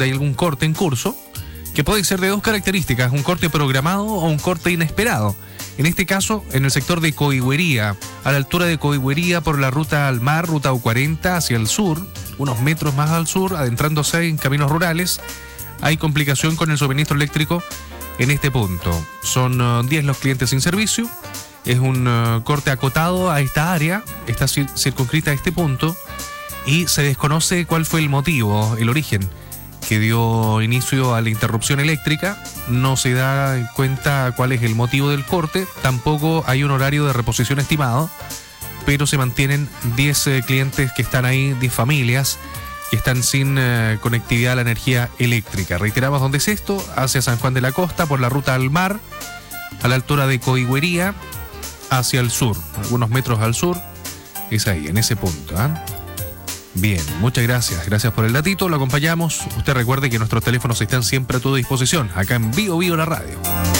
hay algún corte en curso, que puede ser de dos características, un corte programado o un corte inesperado. En este caso, en el sector de Coihuería, a la altura de Coihuería por la ruta al mar, ruta U40 hacia el sur, unos metros más al sur, adentrándose en caminos rurales, hay complicación con el suministro eléctrico en este punto. Son 10 los clientes sin servicio, es un corte acotado a esta área, está circunscrita a este punto y se desconoce cuál fue el motivo, el origen que dio inicio a la interrupción eléctrica. No se da cuenta cuál es el motivo del corte, tampoco hay un horario de reposición estimado, pero se mantienen 10 clientes que están ahí, 10 familias que están sin conectividad a la energía eléctrica. Reiteramos dónde es esto, hacia San Juan de la Costa, por la ruta al mar, a la altura de Coihuería, hacia el sur, algunos metros al sur, es ahí, en ese punto, ¿eh? Bien, muchas gracias por el datito, lo acompañamos. Usted recuerde que nuestros teléfonos están siempre a tu disposición, acá en Bio Bio la radio.